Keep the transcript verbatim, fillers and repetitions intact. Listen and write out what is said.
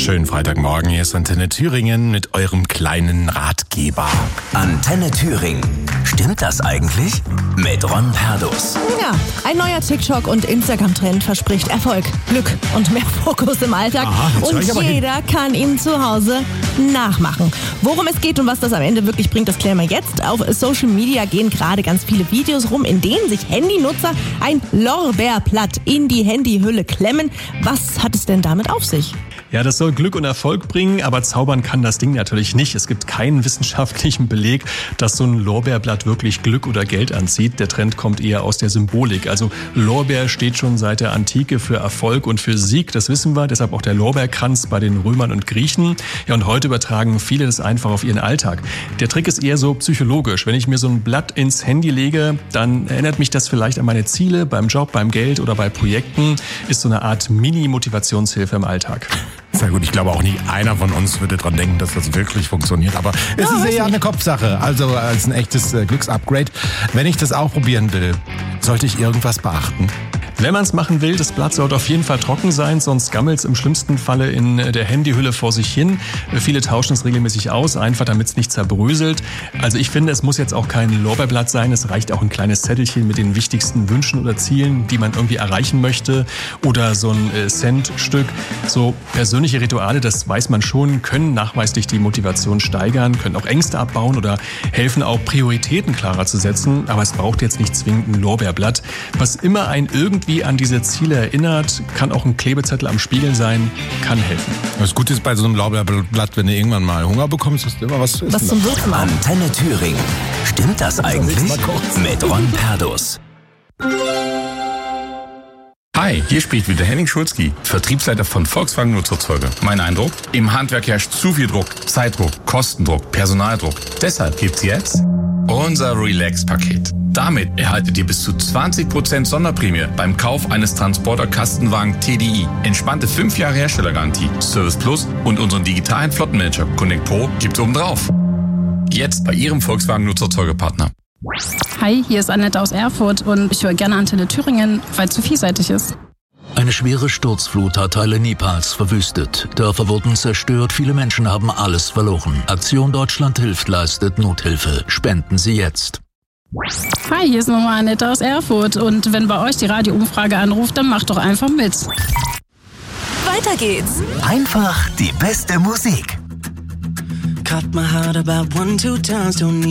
Schönen Freitagmorgen, hier ist Antenne Thüringen mit eurem kleinen Ratgeber. Antenne Thüringen. Stimmt das eigentlich? Mit Ron Perdus. Ja, ein neuer TikTok- und Instagram-Trend verspricht Erfolg, Glück und mehr Fokus im Alltag. Aha, und jeder kann ihn zu Hause nachmachen. Worum es geht und was das am Ende wirklich bringt, das klären wir jetzt. Auf Social Media gehen gerade ganz viele Videos rum, in denen sich Handynutzer ein Lorbeerblatt in die Handyhülle klemmen. Was hat es denn damit auf sich? Ja, das soll Glück und Erfolg bringen, aber zaubern kann das Ding natürlich nicht. Es gibt keinen wissenschaftlichen Beleg, dass so ein Lorbeerblatt wirklich Glück oder Geld anzieht. Der Trend kommt eher aus der Symbolik. Also Lorbeer steht schon seit der Antike für Erfolg und für Sieg, das wissen wir. Deshalb auch der Lorbeerkranz bei den Römern und Griechen. Ja, und heute übertragen viele das einfach auf ihren Alltag. Der Trick ist eher so psychologisch. Wenn ich mir so ein Blatt ins Handy lege, dann erinnert mich das vielleicht an meine Ziele beim Job, beim Geld oder bei Projekten. Ist so eine Art Mini-Motivationshilfe im Alltag. Sehr gut, ich glaube auch nicht einer von uns würde dran denken, dass das wirklich funktioniert. Aber es Ja, ist weiß eher nicht. eine Kopfsache, also als ein echtes äh, Glücksupgrade. Wenn ich das auch probieren will, sollte ich irgendwas beachten? Wenn man es machen will, das Blatt sollte auf jeden Fall trocken sein, sonst gammelt es im schlimmsten Falle in der Handyhülle vor sich hin. Viele tauschen es regelmäßig aus, einfach damit es nicht zerbröselt. Also ich finde, es muss jetzt auch kein Lorbeerblatt sein, es reicht auch ein kleines Zettelchen mit den wichtigsten Wünschen oder Zielen, die man irgendwie erreichen möchte, oder so ein äh, Centstück. So persönliche Rituale, das weiß man schon, können nachweislich die Motivation steigern, können auch Ängste abbauen oder helfen auch Prioritäten klarer zu setzen, aber es braucht jetzt nicht zwingend ein Lorbeerblatt. Was immer ein irgendwie wie an diese Ziele erinnert, kann auch ein Klebezettel am Spiegel sein, kann helfen. Das Gute ist bei so einem Lorbeerblatt, wenn du irgendwann mal Hunger bekommst, hast du immer was zu essen. Was zum Würzen machen. Antenne Thüringen. Stimmt das eigentlich? mal kurz. Mit Ron Perdus. Hi, hier spricht wieder Henning Schulzki, Vertriebsleiter von Volkswagen Nutzerzeuge. Mein Eindruck? Im Handwerk herrscht zu viel Druck, Zeitdruck, Kostendruck, Personaldruck. Deshalb gibt's jetzt unser Relax-Paket. Damit erhaltet ihr bis zu zwanzig Prozent Sonderprämie beim Kauf eines Transporter-Kastenwagen T D I. Entspannte fünf Jahre Herstellergarantie, Service Plus und unseren digitalen Flottenmanager Connect Pro gibt's obendrauf. Jetzt bei Ihrem Volkswagen Nutzerzeugepartner. Hi, hier ist Annette aus Erfurt und ich höre gerne Antenne Thüringen, weil es zu vielseitig ist. Eine schwere Sturzflut hat Teile Nepals verwüstet. Dörfer wurden zerstört, viele Menschen haben alles verloren. Aktion Deutschland hilft leistet Nothilfe. Spenden Sie jetzt. Hi, hier ist nochmal Annette aus Erfurt und wenn bei euch die Radioumfrage anruft, dann macht doch einfach mit. Weiter geht's. Einfach die beste Musik. Cut my heart about one, two times, don't